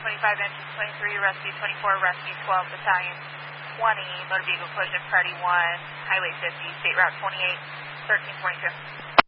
25, engine 23, rescue 24, rescue 12, battalion 20, motor vehicle collision, priority 1, highway 50, state route 28, 1322.